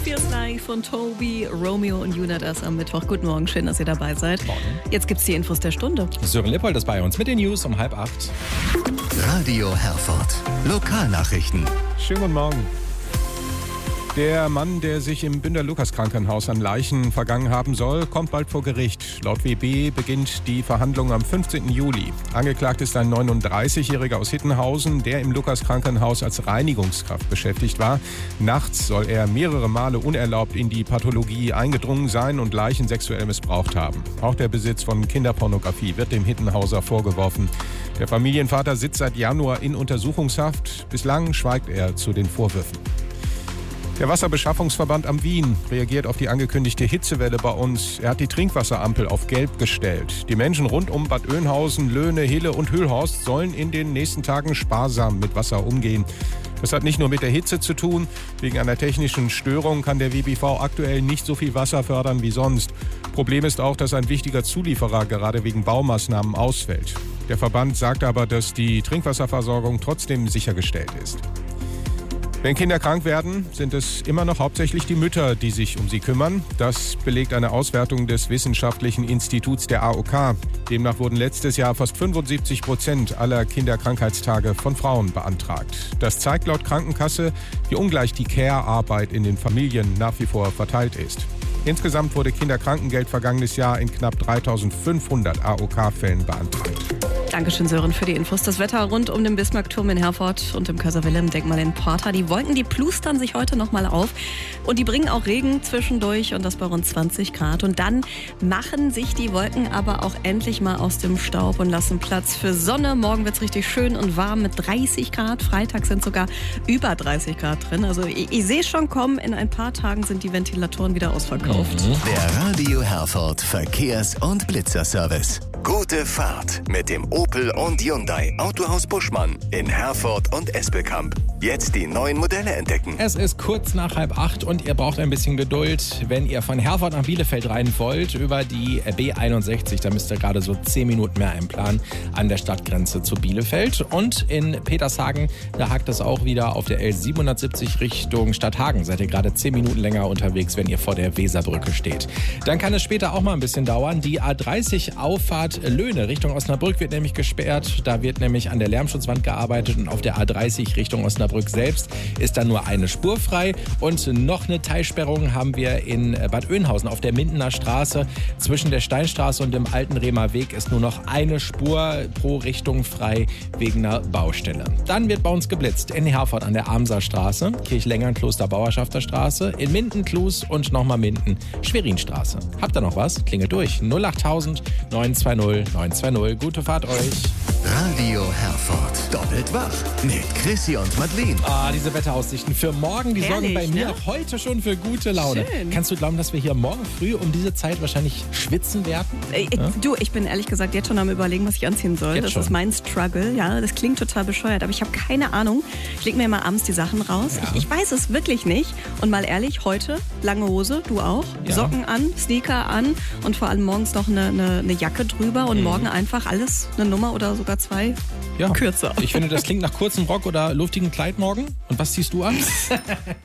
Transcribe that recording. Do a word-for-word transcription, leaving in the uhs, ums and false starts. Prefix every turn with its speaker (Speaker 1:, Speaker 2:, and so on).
Speaker 1: Feels Like von Toby, Romeo und Juna das am Mittwoch. Guten Morgen, schön, dass ihr dabei seid.
Speaker 2: Morgen.
Speaker 1: Jetzt gibt's die Infos der Stunde.
Speaker 2: Sören Lippold ist bei uns mit den News um halb acht.
Speaker 3: Radio Herford. Lokalnachrichten.
Speaker 4: Schönen guten Morgen. Der Mann, der sich im Bünder-Lukas-Krankenhaus an Leichen vergangen haben soll, kommt bald vor Gericht. Laut W B beginnt die Verhandlung am fünfzehnten Juli. Angeklagt ist ein neununddreißigjähriger aus Hittenhausen, der im Lukas-Krankenhaus als Reinigungskraft beschäftigt war. Nachts soll er mehrere Male unerlaubt in die Pathologie eingedrungen sein und Leichen sexuell missbraucht haben. Auch der Besitz von Kinderpornografie wird dem Hittenhauser vorgeworfen. Der Familienvater sitzt seit Januar in Untersuchungshaft. Bislang schweigt er zu den Vorwürfen. Der Wasserbeschaffungsverband am Wien reagiert auf die angekündigte Hitzewelle bei uns. Er hat die Trinkwasserampel auf Gelb gestellt. Die Menschen rund um Bad Oeynhausen, Löhne, Hille und Hüllhorst sollen in den nächsten Tagen sparsam mit Wasser umgehen. Das hat nicht nur mit der Hitze zu tun. Wegen einer technischen Störung kann der W B V aktuell nicht so viel Wasser fördern wie sonst. Problem ist auch, dass ein wichtiger Zulieferer gerade wegen Baumaßnahmen ausfällt. Der Verband sagt aber, dass die Trinkwasserversorgung trotzdem sichergestellt ist. Wenn Kinder krank werden, sind es immer noch hauptsächlich die Mütter, die sich um sie kümmern. Das belegt eine Auswertung des Wissenschaftlichen Instituts der A O K. Demnach wurden letztes Jahr fast fünfundsiebzig Prozent aller Kinderkrankheitstage von Frauen beantragt. Das zeigt laut Krankenkasse, wie ungleich die Care-Arbeit in den Familien nach wie vor verteilt ist. Insgesamt wurde Kinderkrankengeld vergangenes Jahr in knapp dreitausendfünfhundert A O K-Fällen beantragt.
Speaker 1: Dankeschön, Sören, für die Infos. Das Wetter rund um den Bismarckturm in Herford und im Kaiser-Wilhelm-Denkmal in Porta. Die Wolken, die plustern sich heute noch mal auf und die bringen auch Regen zwischendurch und das bei rund zwanzig Grad. Und dann machen sich die Wolken aber auch endlich mal aus dem Staub und lassen Platz für Sonne. Morgen wird's richtig schön und warm mit dreißig Grad. Freitag sind sogar über dreißig Grad drin. Also ich, ich sehe schon kommen, in ein paar Tagen sind die Ventilatoren wieder ausverkauft.
Speaker 3: Mhm. Der Radio Herford Verkehrs- und Blitzerservice. Gute Fahrt mit dem Opel und Hyundai Autohaus Buschmann in Herford und Espelkamp. Jetzt die neuen Modelle entdecken.
Speaker 2: Es ist kurz nach halb acht und ihr braucht ein bisschen Geduld, wenn ihr von Herford nach Bielefeld rein wollt über die B einundsechzig. Da müsst ihr gerade so zehn Minuten mehr einplanen an der Stadtgrenze zu Bielefeld. Und in Petershagen, da hakt es auch wieder auf der L siebenhundertsiebzig Richtung Stadthagen. Seid ihr gerade zehn Minuten länger unterwegs, wenn ihr vor der Weserbrücke steht. Dann kann es später auch mal ein bisschen dauern. Die A dreißig Auffahrt Löhne Richtung Osnabrück wird nämlich gesperrt. Da wird nämlich an der Lärmschutzwand gearbeitet und auf der A dreißig Richtung Osnabrück selbst ist dann nur eine Spur frei. Und noch eine Teilsperrung haben wir in Bad Oeynhausen auf der Mindener Straße. Zwischen der Steinstraße und dem Alten Rehmer Weg ist nur noch eine Spur pro Richtung frei wegen einer Baustelle. Dann wird bei uns geblitzt in Herford an der Amser Straße, Kirchlengern, Kloster Bauerschafter Straße, in Minden, Klus und nochmal Minden, Schwerinstraße. Habt ihr noch was? Klingelt durch. null achttausend neun zwei null neun zwei null. Gute Fahrt euch.
Speaker 3: Radio Herford. Doppelt wach mit Chrissy und Madeleine.
Speaker 2: Ah, diese Wetteraussichten für morgen, die sorgen
Speaker 1: Herrlich,
Speaker 2: bei mir
Speaker 1: ne?
Speaker 2: auch heute schon für gute Laune.
Speaker 1: Schön.
Speaker 2: Kannst du glauben, dass wir hier morgen früh um diese Zeit wahrscheinlich schwitzen werden?
Speaker 1: Äh,
Speaker 2: Ja?
Speaker 1: Du, ich bin ehrlich gesagt jetzt schon am Überlegen, was ich anziehen soll.
Speaker 2: Jetzt
Speaker 1: das
Speaker 2: schon?
Speaker 1: ist mein Struggle. Ja, das klingt total bescheuert, aber ich habe keine Ahnung. Ich lege mir immer abends die Sachen raus.
Speaker 2: Ja.
Speaker 1: Ich, ich weiß es wirklich nicht. Und mal ehrlich, heute lange Hose, du auch,
Speaker 2: Ja.
Speaker 1: Socken an, Sneaker an und vor allem morgens noch eine, eine, eine Jacke drüber und
Speaker 2: Mhm.
Speaker 1: morgen einfach alles eine Nummer oder sogar zwei
Speaker 2: Ja.
Speaker 1: kürzer.
Speaker 2: Ich finde, das klingt nach kurzem Rock oder luftigem Kleid morgen. Und was ziehst du an?